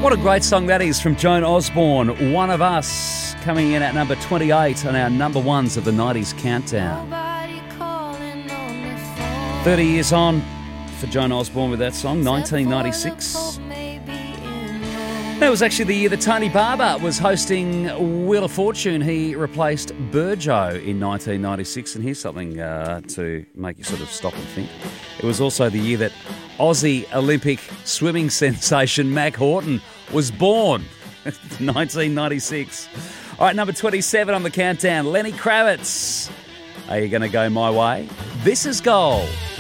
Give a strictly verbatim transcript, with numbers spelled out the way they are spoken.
What a great song that is from Joan Osborne. One of Us, coming in at number twenty-eight on our number ones of the nineties countdown. thirty years on for Joan Osborne with that song, nineteen ninety-six. That was actually the year that Tony Barber was hosting Wheel of Fortune. He replaced Burjo in nineteen ninety-six, and here's something uh, to make you sort of stop and think. It was also the year that Aussie Olympic swimming sensation Mac Horton was born, nineteen ninety-six. All right, number twenty-seven on the countdown, Lenny Kravitz. Are you going to go my way? This is Gold.